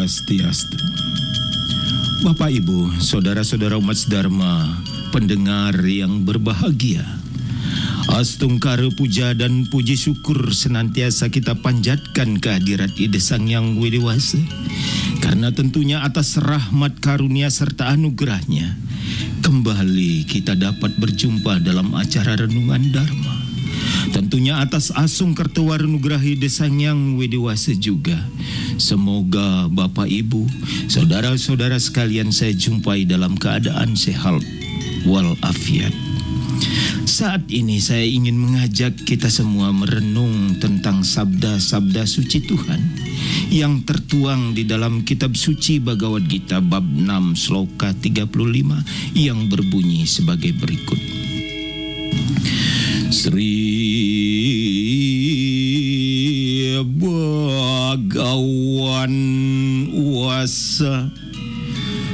Swastiastu. Bapak Ibu, saudara-saudara umat Dharma, pendengar yang berbahagia, astungkara puja dan puji syukur senantiasa kita panjatkan kehadirat Ida Sang Yang Widewasa, karena tentunya atas rahmat karunia serta anugerahnya kembali kita dapat berjumpa dalam acara Renungan Dharma. Tentunya atas asung kertawarenugrahi Ida Sang Yang Widewasa juga. Semoga Bapak Ibu, saudara-saudara sekalian saya jumpai dalam keadaan sehat walafiat. Saat ini saya ingin mengajak kita semua merenung tentang sabda-sabda suci Tuhan yang tertuang di dalam kitab suci Bhagavad Gita bab 6 sloka 35 yang berbunyi sebagai berikut. Sri Bhagawan Wasa